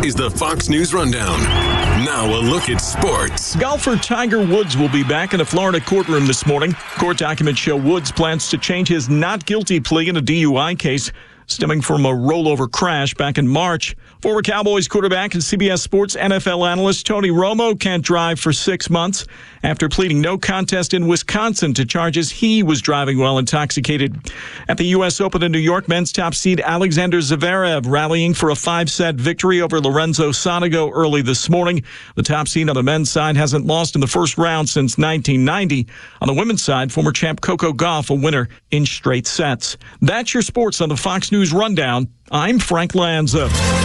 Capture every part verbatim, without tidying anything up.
is the Fox News Rundown. Now a look at sports. Golfer Tiger Woods will be back in a Florida courtroom this morning. Court documents show Woods plans to change his not guilty plea in a D U I case stemming from a rollover crash back in March. Former Cowboys quarterback and C B S Sports N F L analyst Tony Romo can't drive for six months after pleading no contest in Wisconsin to charges he was driving while intoxicated. At the U S Open in New York, men's top seed Alexander Zverev rallying for a five-set victory over Lorenzo Sonego early this morning. The top seed on the men's side hasn't lost in the first round since nineteen ninety. On the women's side, former champ Coco Gauff a winner in straight sets. That's your sports on the Fox News Rundown. I'm Frank Lanza.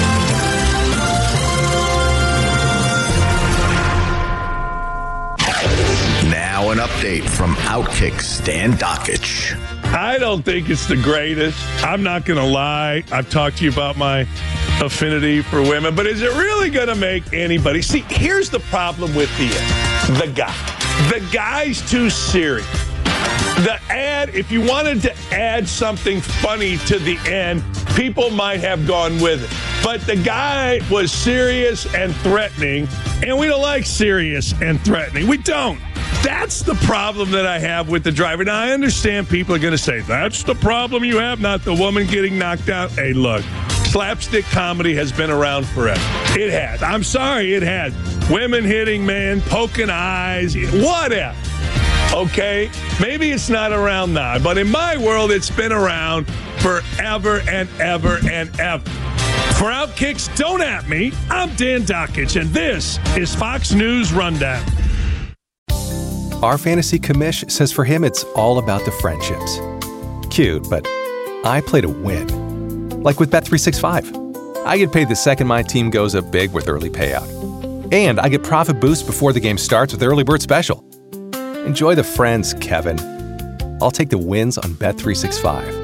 Now an update from Outkick Stan Dakich. I don't think it's the greatest. I'm not going to lie. I've talked to you about my affinity for women, but is it really going to make anybody? See, here's the problem with the the guy. The guy's too serious. The ad, if you wanted to add something funny to the end, people might have gone with it. But the guy was serious and threatening, and we don't like serious and threatening. We don't. That's the problem that I have with the driver. Now, I understand people are going to say, that's the problem you have, not the woman getting knocked out. Hey, look, slapstick comedy has been around forever. It has. I'm sorry, it has. Women hitting men, poking eyes, whatever. Okay, maybe it's not around now, but in my world, it's been around forever and ever and ever. For Outkicks, don't at me. I'm Dan Dakich, and this is Fox News Rundown. Our fantasy commish says for him, it's all about the friendships. Cute, but I play to win. Like with Bet three sixty-five. I get paid the second my team goes up big with early payout. And I get profit boost before the game starts with Early Bird Special. Enjoy the friends, Kevin. I'll take the wins on Bet three sixty-five.